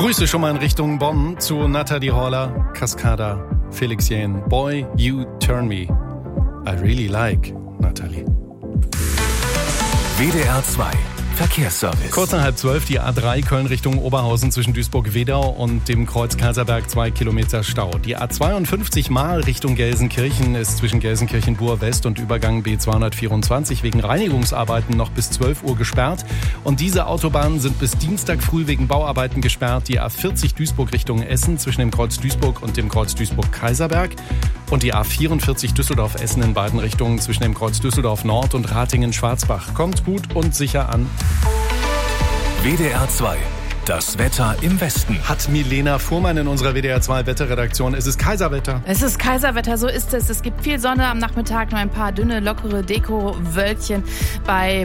Grüße schon mal in Richtung Bonn zu Nathalie Horler, Cascada, Felix Jähn. Boy, you turn me. I really like Nathalie. WDR 2 Verkehrsservice. Kurz nach 11:30 die A3 Köln Richtung Oberhausen zwischen Duisburg-Wedau und dem Kreuz Kaiserberg 2 Kilometer Stau. Die A52 Mal Richtung Gelsenkirchen ist zwischen Gelsenkirchen-Bur West und Übergang B224 wegen Reinigungsarbeiten noch bis 12 Uhr gesperrt. Und diese Autobahnen sind bis Dienstag früh wegen Bauarbeiten gesperrt. Die A40 Duisburg Richtung Essen zwischen dem Kreuz Duisburg und dem Kreuz Duisburg-Kaiserberg. Und die A44 Düsseldorf-Essen in beiden Richtungen zwischen dem Kreuz Düsseldorf Nord und Ratingen-Schwarzbach. Kommt gut und sicher an. WDR 2. Das Wetter im Westen. Hat Milena Fuhrmann in unserer WDR 2 Wetterredaktion. Es ist Kaiserwetter. Es ist Kaiserwetter, so ist es. Es gibt viel Sonne am Nachmittag, nur ein paar dünne, lockere Deko-Wölkchen bei